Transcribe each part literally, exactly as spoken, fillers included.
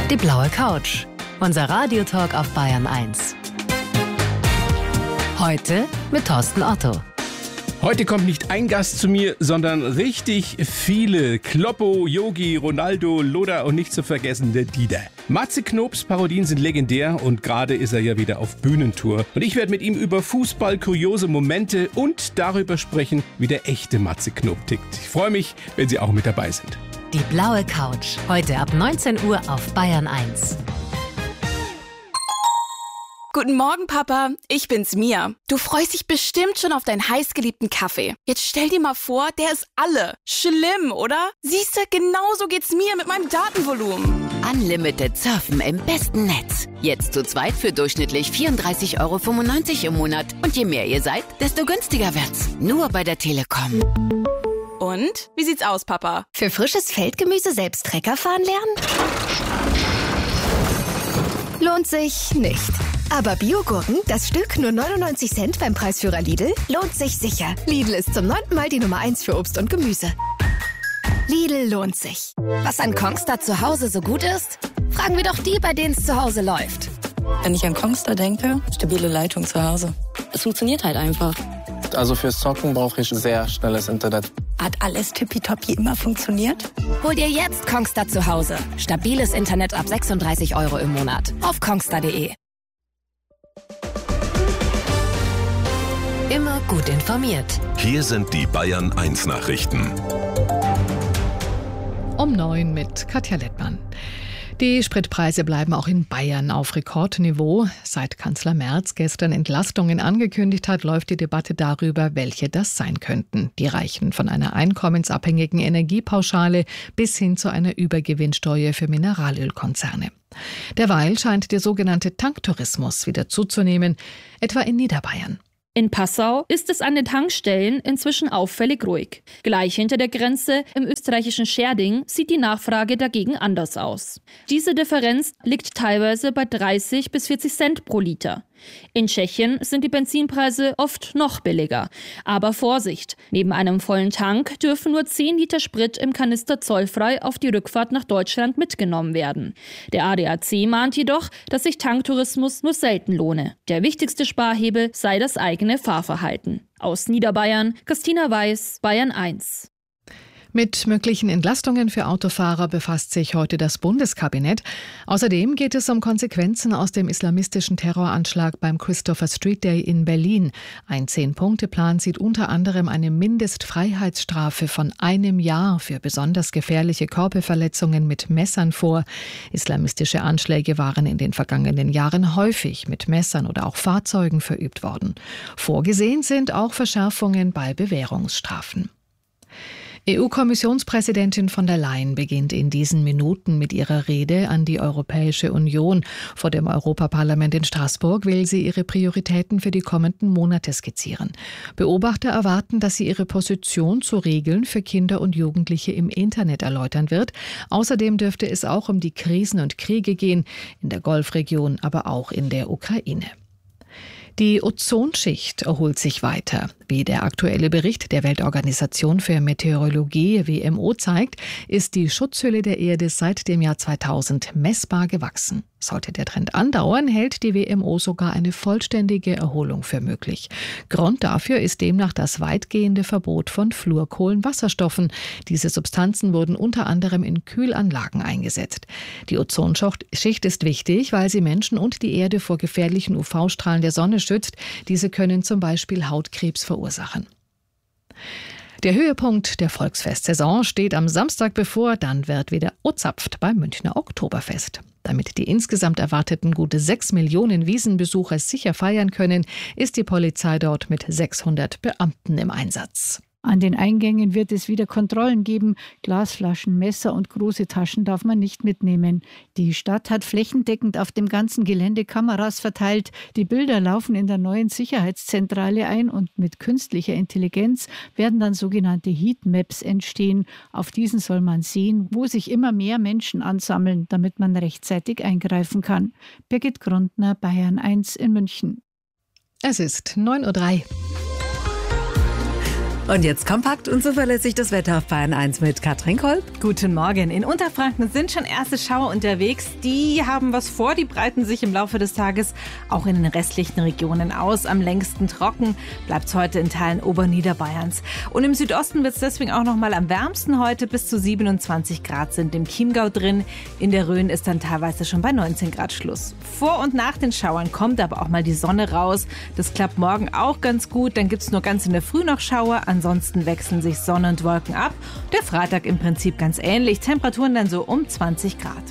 Die blaue Couch. Unser Radiotalk auf Bayern eins. Heute mit Thorsten Otto. Heute kommt nicht ein Gast zu mir, sondern richtig viele. Kloppo, Yogi, Ronaldo, Loda und nicht zu vergessen der Dieter. Matze Knobs Parodien sind legendär und gerade ist er ja wieder auf Bühnentour. Und ich werde mit ihm über Fußball, kuriose Momente und darüber sprechen, wie der echte Matze Knob tickt. Ich freue mich, wenn Sie auch mit dabei sind. Die blaue Couch. Heute ab neunzehn Uhr auf Bayern eins. Guten Morgen, Papa. Ich bin's, Mia. Du freust dich bestimmt schon auf deinen heißgeliebten Kaffee. Jetzt stell dir mal vor, der ist alle. Schlimm, oder? Siehst du, genauso geht's mir mit meinem Datenvolumen. Unlimited Surfen im besten Netz. Jetzt zu zweit für durchschnittlich vierunddreißig Euro fünfundneunzig im Monat. Und je mehr ihr seid, desto günstiger wird's. Nur bei der Telekom. Und? Wie sieht's aus, Papa? Für frisches Feldgemüse selbst Trecker fahren lernen? Lohnt sich nicht. Aber Biogurken, das Stück nur neunundneunzig Cent beim Preisführer Lidl, lohnt sich sicher. Lidl ist zum neunten Mal die Nummer eins für Obst und Gemüse. Lidl lohnt sich. Was an Kongstar zu Hause so gut ist? Fragen wir doch die, bei denen es zu Hause läuft. Wenn ich an Kongstar denke, stabile Leitung zu Hause. Es funktioniert halt einfach. Also fürs Zocken brauche ich sehr schnelles Internet. Hat alles tippitoppi immer funktioniert? Hol dir jetzt Kongstar zu Hause. Stabiles Internet ab sechsunddreißig Euro im Monat. Auf kongstar punkt de. Immer gut informiert. Hier sind die Bayern eins Nachrichten. Um neun mit Katja Lettmann. Die Spritpreise bleiben auch in Bayern auf Rekordniveau. Seit Kanzler Merz gestern Entlastungen angekündigt hat, läuft die Debatte darüber, welche das sein könnten. Die reichen von einer einkommensabhängigen Energiepauschale bis hin zu einer Übergewinnsteuer für Mineralölkonzerne. Derweil scheint der sogenannte Tanktourismus wieder zuzunehmen, etwa in Niederbayern. In Passau ist es an den Tankstellen inzwischen auffällig ruhig. Gleich hinter der Grenze im österreichischen Scherding sieht die Nachfrage dagegen anders aus. Diese Differenz liegt teilweise bei dreißig bis vierzig Cent pro Liter. In Tschechien sind die Benzinpreise oft noch billiger. Aber Vorsicht, neben einem vollen Tank dürfen nur zehn Liter Sprit im Kanister zollfrei auf die Rückfahrt nach Deutschland mitgenommen werden. Der A D A C mahnt jedoch, dass sich Tanktourismus nur selten lohne. Der wichtigste Sparhebel sei das eigene Fahrverhalten. Aus Niederbayern, Christina Weiß, Bayern eins. Mit möglichen Entlastungen für Autofahrer befasst sich heute das Bundeskabinett. Außerdem geht es um Konsequenzen aus dem islamistischen Terroranschlag beim Christopher Street Day in Berlin. Ein Zehn-Punkte-Plan sieht unter anderem eine Mindestfreiheitsstrafe von einem Jahr für besonders gefährliche Körperverletzungen mit Messern vor. Islamistische Anschläge waren in den vergangenen Jahren häufig mit Messern oder auch Fahrzeugen verübt worden. Vorgesehen sind auch Verschärfungen bei Bewährungsstrafen. E U-Kommissionspräsidentin von der Leyen beginnt in diesen Minuten mit ihrer Rede an die Europäische Union. Vor dem Europaparlament in Straßburg will sie ihre Prioritäten für die kommenden Monate skizzieren. Beobachter erwarten, dass sie ihre Position zu Regeln für Kinder und Jugendliche im Internet erläutern wird. Außerdem dürfte es auch um die Krisen und Kriege gehen, in der Golfregion, aber auch in der Ukraine. Die Ozonschicht erholt sich weiter. Wie der aktuelle Bericht der Weltorganisation für Meteorologie W M O zeigt, ist die Schutzhülle der Erde seit dem Jahr zweitausend messbar gewachsen. Sollte der Trend andauern, hält die W M O sogar eine vollständige Erholung für möglich. Grund dafür ist demnach das weitgehende Verbot von Fluorkohlenwasserstoffen. Diese Substanzen wurden unter anderem in Kühlanlagen eingesetzt. Die Ozonschicht ist wichtig, weil sie Menschen und die Erde vor gefährlichen U V-Strahlen der Sonne schützt. Diese können zum Beispiel Hautkrebs verursachen. Der Höhepunkt der Volksfestsaison steht am Samstag bevor, dann wird wieder ozapft beim Münchner Oktoberfest. Damit die insgesamt erwarteten gute sechs Millionen Wiesenbesucher sicher feiern können, ist die Polizei dort mit sechshundert Beamten im Einsatz. An den Eingängen wird es wieder Kontrollen geben. Glasflaschen, Messer und große Taschen darf man nicht mitnehmen. Die Stadt hat flächendeckend auf dem ganzen Gelände Kameras verteilt. Die Bilder laufen in der neuen Sicherheitszentrale ein und mit künstlicher Intelligenz werden dann sogenannte Heatmaps entstehen. Auf diesen soll man sehen, wo sich immer mehr Menschen ansammeln, damit man rechtzeitig eingreifen kann. Birgit Grundner, Bayern eins in München. Es ist neun Uhr drei. Und jetzt kompakt und zuverlässig das Wetter auf Bayern eins mit Katrin Kolb. Guten Morgen. In Unterfranken sind schon erste Schauer unterwegs. Die haben was vor, die breiten sich im Laufe des Tages auch in den restlichen Regionen aus. Am längsten trocken bleibt es heute in Teilen Oberniederbayerns. Und im Südosten wird es deswegen auch noch mal am wärmsten heute. Bis zu siebenundzwanzig Grad sind im Chiemgau drin. In der Rhön ist dann teilweise schon bei neunzehn Grad Schluss. Vor und nach den Schauern kommt aber auch mal die Sonne raus. Das klappt morgen auch ganz gut. Dann gibt es nur ganz in der Früh noch Schauer. Ansonsten wechseln sich Sonne und Wolken ab. Der Freitag im Prinzip ganz ähnlich. Temperaturen dann so um zwanzig Grad.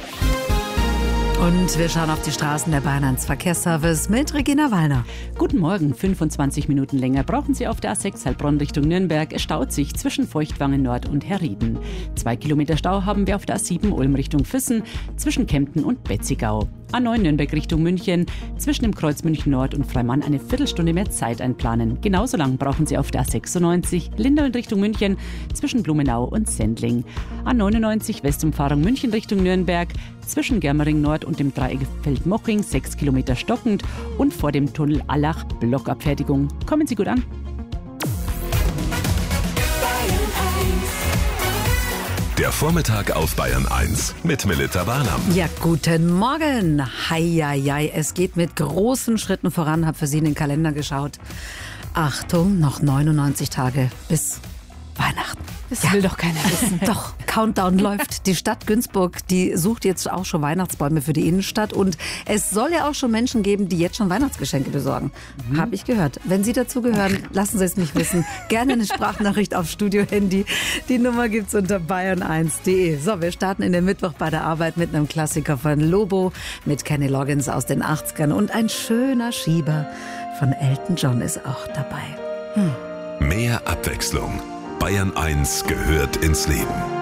Und wir schauen auf die Straßen der Bayern eins Verkehrsservice mit Regina Wallner. Guten Morgen. fünfundzwanzig Minuten länger brauchen Sie auf der A sechs Heilbronn Richtung Nürnberg. Es staut sich zwischen Feuchtwangen Nord und Herrieden. Zwei Kilometer Stau haben wir auf der A sieben Ulm Richtung Füssen zwischen Kempten und Betzigau. A neun Nürnberg Richtung München, zwischen dem Kreuz München Nord und Freimann eine Viertelstunde mehr Zeit einplanen. Genauso lang brauchen Sie auf der A sechsundneunzig Lindau in Richtung München, zwischen Blumenau und Sendling. A neunundneunzig Westumfahrung München Richtung Nürnberg, zwischen Germering Nord und dem Dreieck Feldmoching, sechs Kilometer stockend und vor dem Tunnel Allach Blockabfertigung. Kommen Sie gut an. Der Vormittag auf Bayern eins mit Melita Barnam. Ja, guten Morgen. Heieiei, es geht mit großen Schritten voran. Hab für Sie in den Kalender geschaut. Achtung, noch neunundneunzig Tage bis Weihnachten. Das ja. will doch keiner wissen. Doch, Countdown läuft. Die Stadt Günzburg, die sucht jetzt auch schon Weihnachtsbäume für die Innenstadt. Und es soll ja auch schon Menschen geben, die jetzt schon Weihnachtsgeschenke besorgen. Mhm. Habe ich gehört. Wenn Sie dazu gehören, lassen Sie es mich wissen. Gerne eine Sprachnachricht auf Studio-Handy. Die Nummer gibt's unter bayern eins punkt de. So, wir starten in den Mittwoch bei der Arbeit mit einem Klassiker von Lobo, mit Kenny Loggins aus den achtzigern. Und ein schöner Schieber von Elton John ist auch dabei. Hm. Mehr Abwechslung. Bayern eins gehört ins Leben.